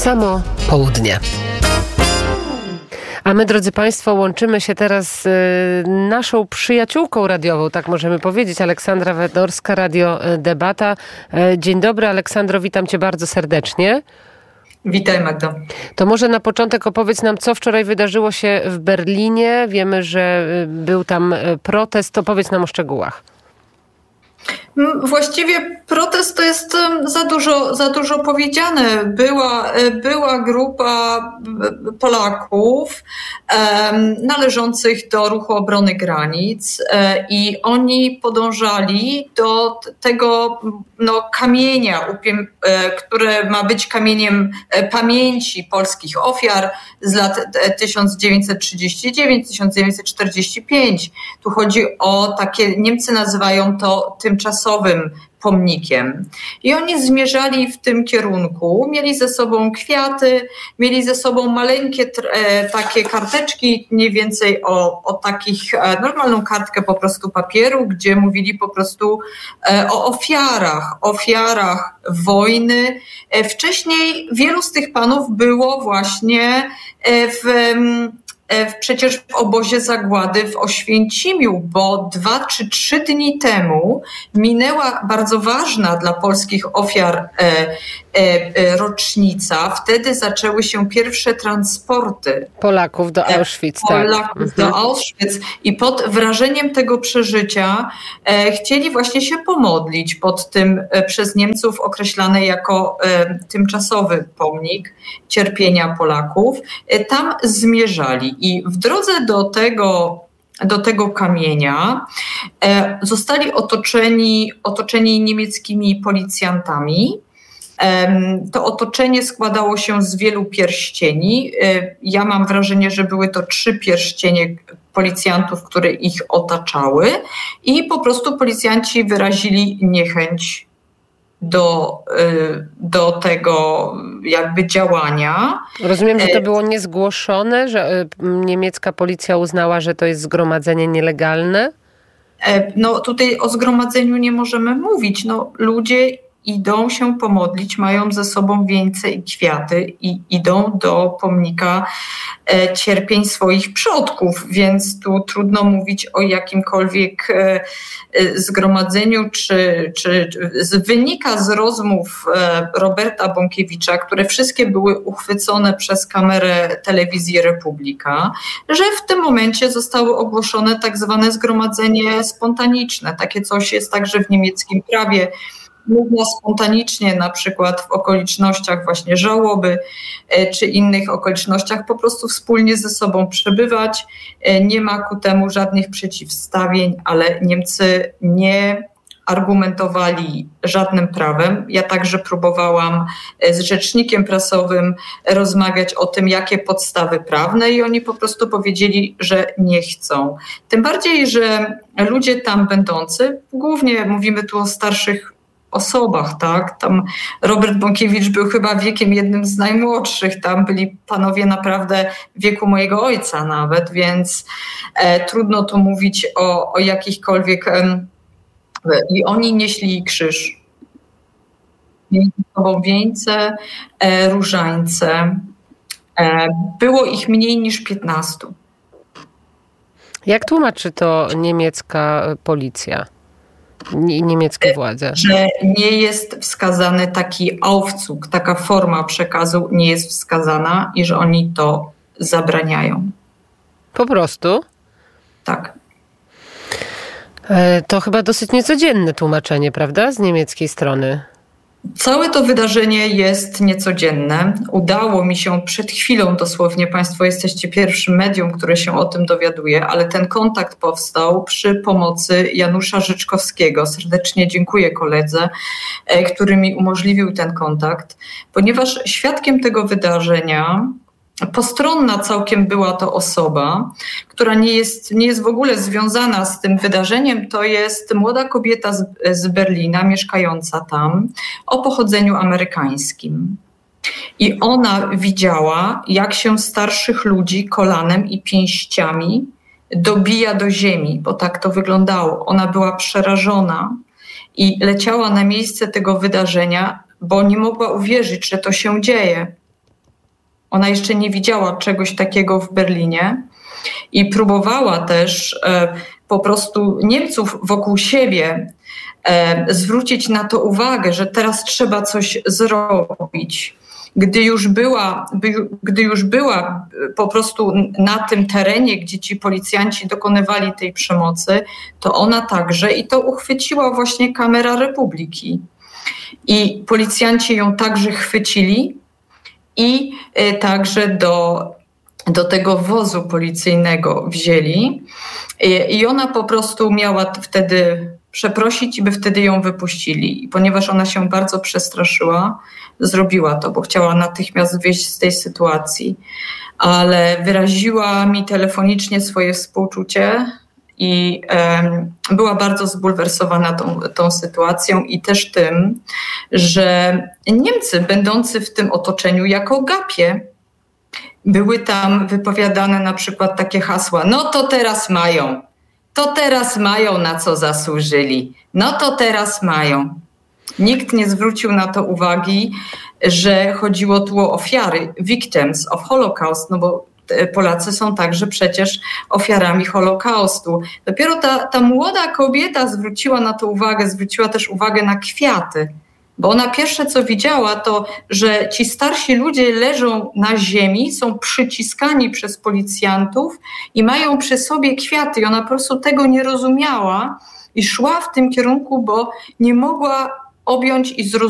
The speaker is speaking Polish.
samo południe. A my, drodzy Państwo, łączymy się teraz z naszą przyjaciółką radiową, tak możemy powiedzieć, Aleksandra Wedorska, Radio Debata. Dzień dobry, Aleksandro, witam Cię bardzo serdecznie. Witaj, Magdo. To może na początek opowiedz nam, co wczoraj wydarzyło się w Berlinie. Wiemy, że był tam protest, to powiedz nam o szczegółach. Właściwie protest to jest za dużo powiedziane. Była grupa Polaków należących do ruchu obrony granic i oni podążali do tego kamienia, które ma być kamieniem pamięci polskich ofiar z lat 1939-1945. Tu chodzi o takie, Niemcy nazywają to tymczasowym pomnikiem. I oni zmierzali w tym kierunku, mieli ze sobą kwiaty, mieli ze sobą maleńkie takie karteczki, mniej więcej o takich, normalną kartkę po prostu papieru, gdzie mówili po prostu o ofiarach wojny. Wcześniej wielu z tych panów było właśnie przecież w obozie zagłady w Oświęcimiu, bo 2 czy 3 dni temu minęła bardzo ważna dla polskich ofiar rocznica. Wtedy zaczęły się pierwsze transporty Polaków do Auschwitz. Do Auschwitz i pod wrażeniem tego przeżycia chcieli właśnie się pomodlić pod tym przez Niemców określany jako tymczasowy pomnik cierpienia Polaków. Tam zmierzali i w drodze do tego kamienia zostali otoczeni niemieckimi policjantami. To otoczenie składało się z wielu pierścieni. Ja mam wrażenie, że były to 3 pierścienie policjantów, które ich otaczały i po prostu policjanci wyrazili niechęć do tego jakby działania. Rozumiem, że to było niezgłoszone, że niemiecka policja uznała, że to jest zgromadzenie nielegalne? Tutaj o zgromadzeniu nie możemy mówić. Ludzie idą się pomodlić, mają ze sobą wieńce i kwiaty i idą do pomnika cierpień swoich przodków, więc tu trudno mówić o jakimkolwiek zgromadzeniu, czy wynika z rozmów Roberta Bąkiewicza, które wszystkie były uchwycone przez kamerę telewizji Republika, że w tym momencie zostały ogłoszone tak zwane zgromadzenie spontaniczne. Takie coś jest także w niemieckim prawie. Można spontanicznie, na przykład w okolicznościach właśnie żałoby czy innych okolicznościach po prostu wspólnie ze sobą przebywać. Nie ma ku temu żadnych przeciwstawień, ale Niemcy nie argumentowali żadnym prawem. Ja także próbowałam z rzecznikiem prasowym rozmawiać o tym, jakie podstawy prawne i oni po prostu powiedzieli, że nie chcą. Tym bardziej, że ludzie tam będący, głównie mówimy tu o starszych osobach, tak? Tam Robert Bąkiewicz był chyba wiekiem jednym z najmłodszych, tam byli panowie naprawdę w wieku mojego ojca nawet, więc trudno tu mówić o jakichkolwiek... I oni nieśli krzyż. Mieli ze sobą wieńce, różańce. Było ich mniej niż 15. Jak tłumaczy to niemiecka policja? Niemieckie władze. Że nie jest wskazany taki Aufzug, taka forma przekazu nie jest wskazana i że oni to zabraniają. Po prostu? Tak. To chyba dosyć niecodzienne tłumaczenie, prawda? Z niemieckiej strony. Całe to wydarzenie jest niecodzienne. Udało mi się przed chwilą dosłownie, Państwo jesteście pierwszym medium, które się o tym dowiaduje, ale ten kontakt powstał przy pomocy Janusza Życzkowskiego. Serdecznie dziękuję koledze, który mi umożliwił ten kontakt, ponieważ świadkiem tego wydarzenia postronna całkiem była to osoba, która nie jest w ogóle związana z tym wydarzeniem. To jest młoda kobieta z Berlina, mieszkająca tam, o pochodzeniu amerykańskim. I ona widziała, jak się starszych ludzi kolanem i pięściami dobija do ziemi, bo tak to wyglądało. Ona była przerażona i leciała na miejsce tego wydarzenia, bo nie mogła uwierzyć, że to się dzieje. Ona jeszcze nie widziała czegoś takiego w Berlinie i próbowała też po prostu Niemców wokół siebie zwrócić na to uwagę, że teraz trzeba coś zrobić. Gdy już była po prostu na tym terenie, gdzie ci policjanci dokonywali tej przemocy, to ona także, i to uchwyciła właśnie kamera Republiki. I policjanci ją także chwycili i także do tego wozu policyjnego wzięli. I ona po prostu miała wtedy przeprosić i by wtedy ją wypuścili. I ponieważ ona się bardzo przestraszyła, zrobiła to, bo chciała natychmiast wyjść z tej sytuacji. Ale wyraziła mi telefonicznie swoje współczucie i była bardzo zbulwersowana tą sytuacją i też tym, że Niemcy będący w tym otoczeniu jako gapie, były tam wypowiadane na przykład takie hasła: no to teraz mają na co zasłużyli, no to teraz mają. Nikt nie zwrócił na to uwagi, że chodziło tu o ofiary, victims of Holocaust, no bo Polacy są także przecież ofiarami Holokaustu. Dopiero ta młoda kobieta zwróciła na to uwagę, zwróciła też uwagę na kwiaty. Bo ona pierwsze co widziała to, że ci starsi ludzie leżą na ziemi, są przyciskani przez policjantów i mają przy sobie kwiaty. I ona po prostu tego nie rozumiała i szła w tym kierunku, bo nie mogła objąć i zrozumieć